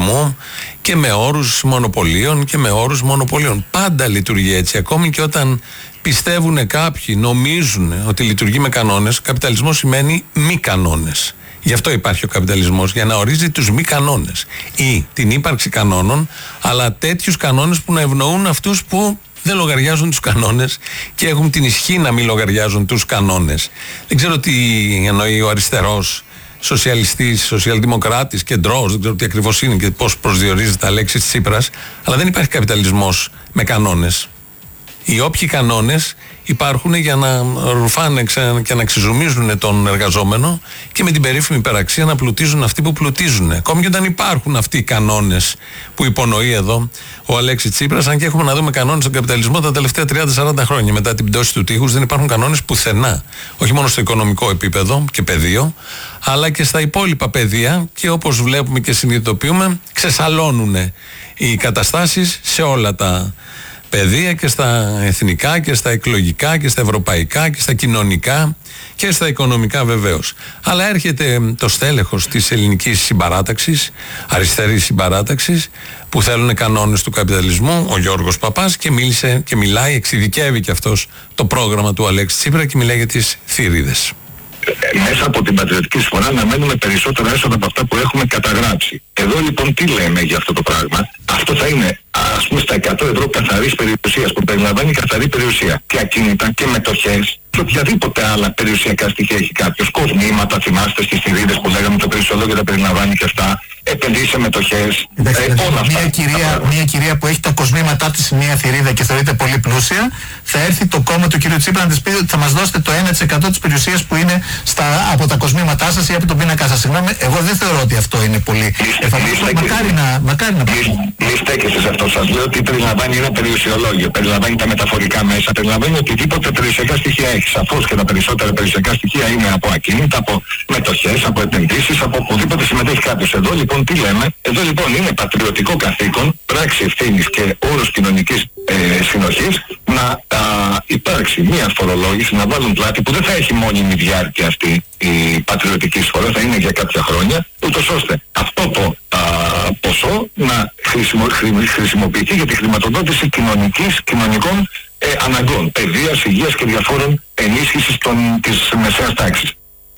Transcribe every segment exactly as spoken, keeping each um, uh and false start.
καπιταλισμού και με όρους μονοπωλίων και με όρους μονοπωλίων. Πάντα λειτουργεί έτσι. Ακόμη και όταν πιστεύουν κάποιοι, νομίζουν ότι λειτουργεί με κανόνες, καπιταλισμός σημαίνει μη κανόνες. Γι' αυτό υπάρχει ο καπιταλισμός, για να ορίζει τους μη κανόνες ή την ύπαρξη κανόνων, αλλά τέτοιους κανόνες που να ευνοούν αυτούς που δεν λογαριάζουν τους κανόνες και έχουν την ισχύ να μην λογαριάζουν τους κανόνες. Δεν ξέρω τι εννοεί ο αριστερός, σοσιαλιστής, σοσιαλδημοκράτης, κεντρός, δεν ξέρω τι ακριβώς είναι και πώς προσδιορίζεται τα λέξη της Τσίπρας, αλλά δεν υπάρχει καπιταλισμός με κανόνες. Οι όποιοι κανόνες υπάρχουν για να ρουφάνε και να ξεζουμίζουν τον εργαζόμενο και με την περίφημη υπεραξία να πλουτίζουν αυτοί που πλουτίζουν. Ακόμη και όταν υπάρχουν αυτοί οι κανόνες που υπονοεί εδώ ο Αλέξης Τσίπρας, αν και έχουμε να δούμε κανόνες στον καπιταλισμό τα τελευταία τριάντα με σαράντα χρόνια. Μετά την πτώση του τείχους δεν υπάρχουν κανόνες πουθενά. Όχι μόνο στο οικονομικό επίπεδο και πεδίο, αλλά και στα υπόλοιπα πεδία και όπως βλέπουμε και συνειδητοποιούμε, ξεσαλώνουν οι καταστάσεις σε όλα τα παιδεία και στα εθνικά και στα εκλογικά και στα ευρωπαϊκά και στα κοινωνικά και στα οικονομικά βεβαίως. Αλλά έρχεται το στέλεχος της ελληνικής συμπαράταξης, αριστερής συμπαράταξης, που θέλουν κανόνες του καπιταλισμού, ο Γιώργος Παπάς, και μίλησε και μιλάει, εξειδικεύει και αυτός το πρόγραμμα του Αλέξη Τσίπρα και μιλάει για τις θηρίδες. Μέσα από την πατριωτική συμφωνία αναμένουμε περισσότερα έσοδα από αυτά που έχουμε καταγράψει. Εδώ λοιπόν τι λέμε για αυτό το πράγμα? Αυτό θα είναι ας πούμε στα εκατό ευρώ καθαρής περιουσίας, που περιλαμβάνει καθαρή περιουσία και ακίνητα και μετοχές και οποιαδήποτε άλλα περιουσιακά στοιχεία έχει κάποιος. Κοσμήματα, θυμάστε στις θηρίδες που λέγαμε, το περιουσιολόγιο τα περιλαμβάνει και αυτά. Επενδύσεις σε μετοχές. Εντάξει, ε, όλα αυτά. Μια κυρία, μια κυρία που έχει τα κοσμήματά της σε μια θηρίδα και θεωρείται πολύ πλούσια, θα έρθει το κόμμα του κ. Τσίπρα να της πει ότι θα μας δώσετε το ένα τοις εκατό της περιουσίας που είναι στα, από τα κοσμήματά σας ή από τον πίνακά σας. Συγγνώμη, εγώ δεν θεωρώ ότι αυτό είναι πολύ. Μακάρι να, μακάρι να Μη στέκεστε σε αυτό. Σας λέω ότι περιλαμβάνει ένα περιουσιολόγιο, περιλαμβάνει τα μεταφορικά μέσα, περιλαμβάνει οτιδήποτε περιουσιακά στοιχεία έχει. Σαφώς και τα περισσότερα περιουσιακά στοιχεία είναι από ακίνητα, από μετοχές, από επενδύσεις, από οπουδήποτε συμμετέχει κάποιος. Εδώ λοιπόν τι λέμε? Εδώ λοιπόν είναι πατριωτικό καθήκον, πράξη ευθύνης και όρος κοινωνικής ε, συνοχής να α, υπάρξει μια φορολόγηση, να βάλουν πλάτη που δεν θα έχει μόνιμη διάρκεια αυτή η πατριωτική εισφορά, θα είναι για κάποια χρόνια, ούτως ώστε αυτό το α, ποσό να χρησιμο, χρη, χρησιμοποιηθεί για τη χρηματοδότηση κοινωνικής, κοινωνικών ε, αναγκών, παιδείας, υγείας και διαφόρων ενίσχυσης των, της μεσαίας τάξης.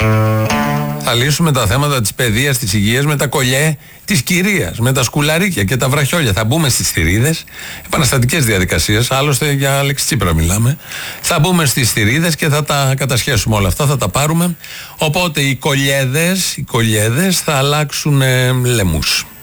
Θα λύσουμε τα θέματα της παιδείας, της υγείας με τα κολλιέ της κυρίας, με τα σκουλαρίκια και τα βραχιόλια. Θα μπούμε στις θηρίδες, επαναστατικές διαδικασίες, άλλωστε για Αλέξη Τσίπρα μιλάμε. Θα μπούμε στις θηρίδες και θα τα κατασχέσουμε όλα αυτά, θα τα πάρουμε. Οπότε οι κολλιέδες, οι κολλιέδες θα αλλάξουν ε, λαιμούς.